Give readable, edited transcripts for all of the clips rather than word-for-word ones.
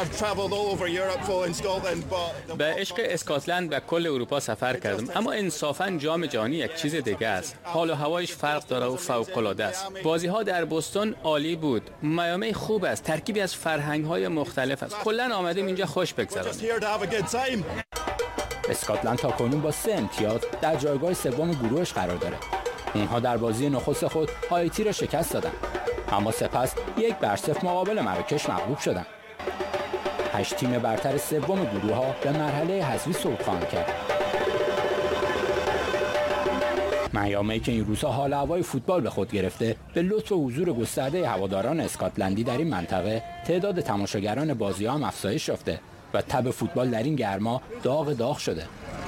به عشق اسکاتلند و کل اروپا سفر کردم، اما انصافاً جام جهانی یک چیز دیگه است. حال و هوایش فرق داره و فوق‌العاده است. بازی‌ها در بوستون عالی بود. میامی خوب است، ترکیبی از فرهنگ‌های مختلف است. کلاً آمدیم اینجا خوش بگذرونیم. اسکاتلند تاکنون با 3 امتیاز در جایگاه سوم گروهش قرار داره. اونها در بازی نخست خود هایتی را شکست دادند، اما سپس 1-0 مقابل مراکش مغلوب شدند. 8 تیم برتر سوم گروه‌ها به مرحله حذفی صعود خواهند کرد. میامی که این روزها حال هوای فوتبال به خود گرفته، به لطف و حضور گسترده هواداران اسکاتلندی در این منطقه، تعداد تماشاگران بازی‌ها هم افزایش یافته و تب فوتبال در این گرما داغ شده.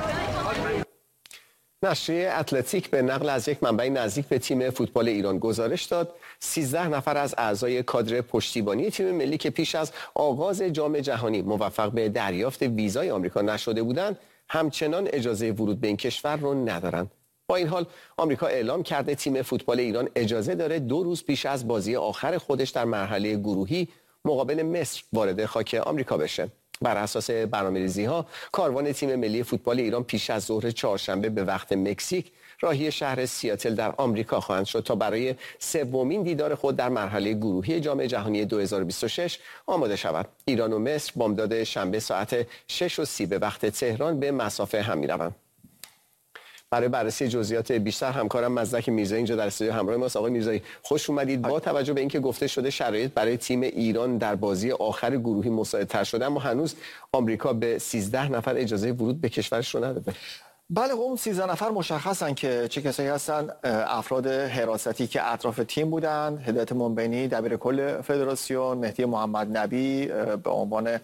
نشریه اتلتیک به نقل از یک منبع نزدیک به تیم فوتبال ایران گزارش داد 13 نفر از اعضای کادر پشتیبانی تیم ملی که پیش از آغاز جام جهانی موفق به دریافت ویزای آمریکا نشده بودند، همچنان اجازه ورود به این کشور رو ندارند. با این حال آمریکا اعلام کرده تیم فوتبال ایران اجازه داره 2 روز پیش از بازی آخر خودش در مرحله گروهی مقابل مصر وارد خاک آمریکا بشه. بر اساس برنامه‌ریزی‌ها کاروان تیم ملی فوتبال ایران پیش از ظهر چهارشنبه به وقت مکزیک راهی شهر سیاتل در آمریکا خواهند شد تا برای سومین دیدار خود در مرحله گروهی جام جهانی 2026 آماده شود. ایران و مصر بامداد شنبه ساعت 6:30 به وقت تهران به مسافه هم می‌روند. برای بررسی جزئیات بیشتر همکارم مزدک میرزایی اینجا در استودیو همراه ماست. آقای میرزایی خوش اومدید. با توجه به اینکه گفته شده شرایط برای تیم ایران در بازی آخر گروهی مساعدتر شده، اما هنوز آمریکا به 13 نفر اجازه ورود به کشورش رو نداده. بله، اون 13 نفر مشخصن که چه کسایی هستن. افراد حراستی که اطراف تیم بودند: هدایت منبینی دبیر کل فدراسیون، مهدی محمد نبی به عنوان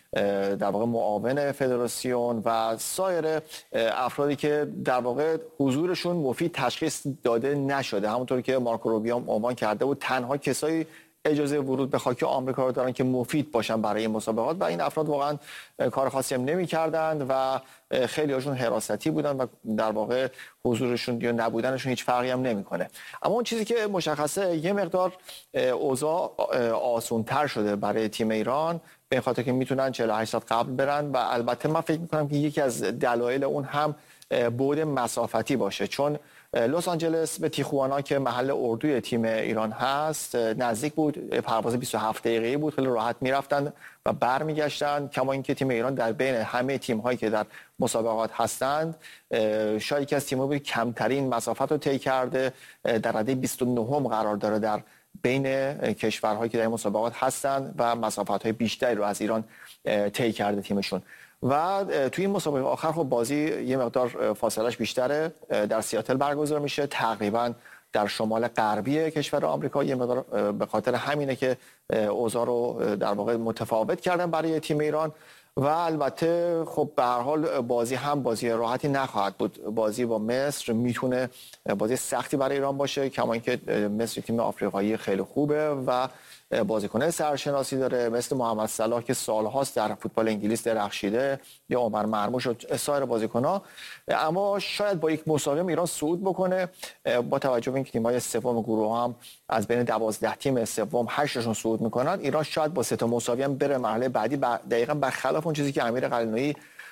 در واقع معاون فدراسیون و سایر افرادی که در واقع حضورشون مفید تشخیص داده نشده. همونطور که مارکو روبیو عنوان کرده بود، تنها کسایی اجازه ورود به خاک آمریکا رو دارن که مفید باشن برای این مسابقات و این افراد واقعا کار خاصی هم نمی‌کردند و خیلی هاشون حراستی بودن و در واقع حضورشون یا نبودنشون هیچ فرقی هم نمی‌کنه. اما اون چیزی که مشخصه یه مقدار اوضاع آسان‌تر شده برای تیم ایران، به خاطر که میتونن 48 ساعت قبل برن و البته من فکر می‌کنم که یکی از دلایل اون هم بعد مسافتی باشه، چون لس آنجلس به تیخوانا که محل اردوی تیم ایران هست نزدیک بود. پرواز 27 دقیقه‌ای بود، خیلی راحت میرفتن و برمیگشتن. کما اینکه تیم ایران در بین همه تیم‌هایی که در مسابقات هستند شاید یکی از تیم‌ها بود کمترین مسافت رو طی کرده، در رده 29 قرار داره در بین کشورهایی که در مسابقات هستند و مسافت‌های بیشتری رو از ایران طی کرده تیمشون. و توی این مسابقه آخر خب بازی یه مقدار فاصلهش بیشتره، در سیاتل برگزار میشه، تقریبا در شمال غربی کشور آمریکا. یه مقدار به خاطر همینه که اوضاع رو در واقع متفاوت کردن برای تیم ایران و البته خب به هر حال بازی هم بازی راحتی نخواهد بود. بازی با مصر میتونه بازی سختی برای ایران باشه، کما اینکه مصر تیم آفریقایی خیلی خوبه و بازیکن سرشناسی داره مثل محمد صلاح که سالهاست در فوتبال انگلیس درخشیده، یا عمر مرموش و سایر بازیکن‌ها. اما شاید با یک مسابقه ایران صعود بکنه، با توجه به اینکه تیم‌های سوم گروه هم از بین 12 تیم سوم 8شون صعود میکنن، ایران شاید با 3 تا مساوی هم بره مرحله بعدی، دقیقاً برخلاف اون چیزی که امیر قلعه‌نویی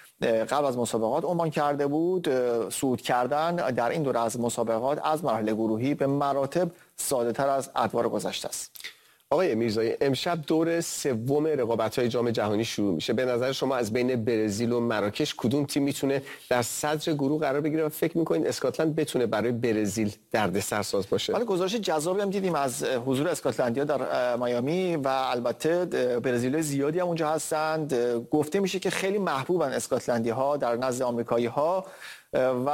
قبل از مسابقات عنوان کرده بود. صعود کردن در این دوره از مسابقات از مرحله گروهی به مراتب ساده‌تر از ادوار گذشته است. آقای میرزایی، امشب دور سوم رقابت‌های جام جهانی شروع میشه. به نظر شما از بین برزیل و مراکش کدوم تیم میتونه در صدر گروه قرار بگیره و فکر می‌کنید اسکاتلند بتونه برای برزیل دردسرساز باشه؟ ولی گزارش جذابی هم دیدیم از حضور اسکاتلندیا در میامی و البته برزیلی زیادی هم اونجا هستند. گفته میشه که خیلی محبوبن اسکاتلندی‌ها در نزد آمریکایی‌ها و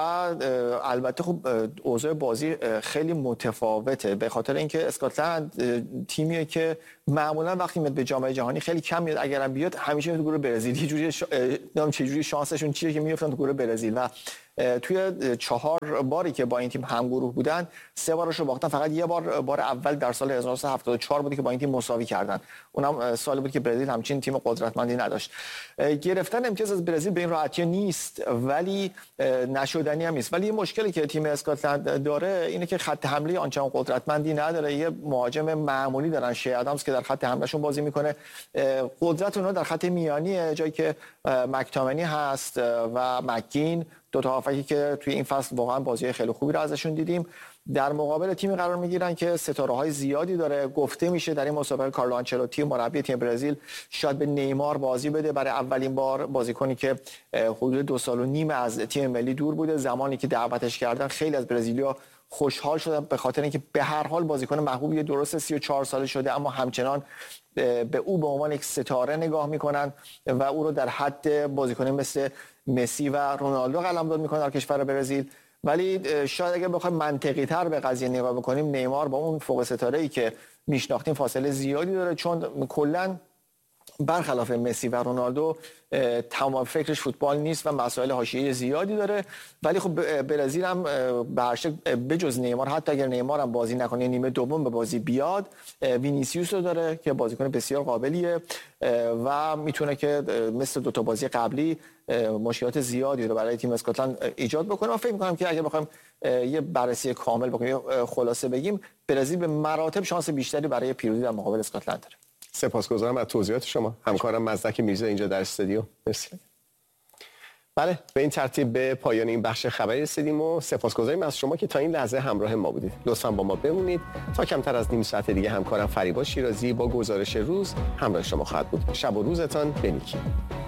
البته خب اوضاع بازی خیلی متفاوته، به خاطر اینکه اسکاتلند تیمیه که معمولا وقتی میاد به جام جهانی خیلی کم میاد، اگرم بیاد همیشه تو گروه برزیل. نمیدونم چه جوری شانسشون چیه که میافتن تو گروه برزیل و توی 4 باری که با این تیم همگروه بودن 3 بارش رو باختن. فقط یه بار اول در سال 1974 بود که با این تیم مساوی کردن، اونم سالی بود که برزیل همچین تیم قدرتمندی نداشت. گرفتن امتیاز از برزیل به این راحتی نیست، ولی نشدنی هم نیست. ولی یه مشکلی که تیم اسکاتلند داره اینه که خط حمله آنچنان قدرتمندی نداره. یه مهاجم معمولی دارن، شی ادامز، که در در خط حملهشون بازی میکنه. قدرت اونها در خط میانیه، جایی که مک‌تامنی هست و مکین، دو تا هافکی که توی این فصل واقعا بازی خیلی خوبی رو ازشون دیدیم. در مقابل تیمی قرار میگیرن که ستاره‌های زیادی داره. گفته میشه در این مسابقه کارلو آنچلوتی مربی تیم برزیل شاید به نیمار بازی بده برای اولین بار، بازیکنی که حدود 2.5 سال از تیم ملی دور بوده. زمانی که دعوتش کردن خیلی از برزیلیا خوشحال شدن به خاطر اینکه به هر حال بازیکن محبوبیه، درسته 34 ساله شده اما همچنان به او به عنوان یک ستاره نگاه میکنن و او رو در حد بازیکنی مثل مسی و رونالدو قلمداد میکنن در کشور برزیل. ولی شاید اگه بخوایم منطقی تر به قضیه نگاه بکنیم، نیمار با اون فوق ستاره‌ای که میشناختیم فاصله زیادی داره، چون کلا برخلاف مسی و رونالدو تمام فکرش فوتبال نیست و مسائل حاشیه‌ای زیادی داره. ولی خب برزیل هم به هر شکل بجز نیمار، حتی اگر نیمار هم بازی نکنه نیمه دوم به بازی بیاد، وینیسیوس رو داره که بازیکن بسیار قابلیه و میتونه که مثل دو تا بازی قبلی مشکلات زیادی رو برای تیم اسکاتلند ایجاد بکنه. من فکر می‌کنم که اگه بخوایم یه بررسی کامل بکنیم، خلاصه بگیم، برزیل به مراتب شانس بیشتری برای پیروزی در مقابل اسکاتلند داره. سپاسگزارم از توضیحات شما. همکارم مزدک میرزا اینجا در استودیو. مرسی. بله، به این ترتیب به پایان این بخش خبری رسیدیم و سپاسگزاریم از شما که تا این لحظه همراه ما بودید. لطفاً با ما بمونید. تا کمتر از نیم ساعت دیگه همکارم فریبا شیرازی با گزارش روز همراه شما خواهد بود. شب و روزتان بنیکی.